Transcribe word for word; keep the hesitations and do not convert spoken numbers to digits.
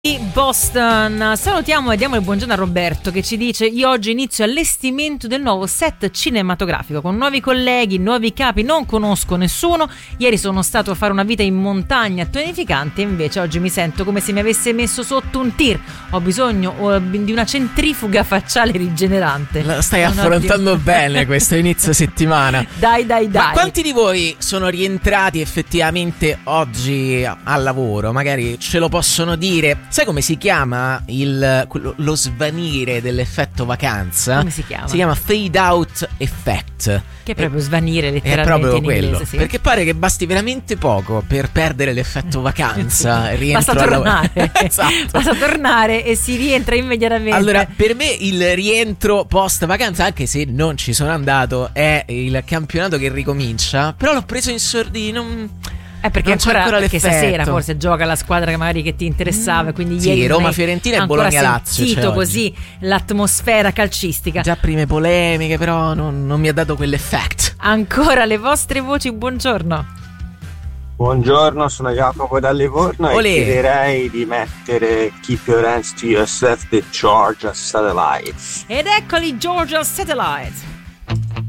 Boston. Salutiamo e diamo il buongiorno a Roberto che ci dice: io oggi inizio allestimento del nuovo set cinematografico con nuovi colleghi, nuovi capi, non conosco nessuno. Ieri sono stato a fare una vita in montagna tonificante, invece oggi mi sento come se mi avesse messo sotto un tir. Ho bisogno uh, di una centrifuga facciale rigenerante. La stai un affrontando ottimo... bene questo inizio settimana. Dai dai dai. Ma quanti di voi sono rientrati effettivamente oggi al lavoro? Magari ce lo possono dire. Sai come si chiama il, lo svanire dell'effetto vacanza? Come si chiama? Si chiama fade out effect. Che è proprio e, svanire letteralmente. È proprio in quello inglese, sì. Perché pare che basti veramente poco per perdere l'effetto vacanza. Basta tornare. Esatto. Basta tornare e si rientra immediatamente. Allora, per me il rientro post vacanza, anche se non ci sono andato, è il campionato che ricomincia. Però l'ho preso in sordino. Eh perché non ancora, ancora perché l'effetto. Stasera forse gioca la squadra che magari che ti interessava, mm, quindi sì, ieri Roma Fiorentina e Bologna Lazio. Sentito cioè così l'atmosfera calcistica. Già prime polemiche, però non, non mi ha dato quell'effetto. Ancora le vostre voci, buongiorno. Buongiorno, sono Jacopo da Livorno. Olè. E chiederei di mettere Keep Your Hands to Yourself di Georgia Satellites. Ed eccoli Georgia Satellites.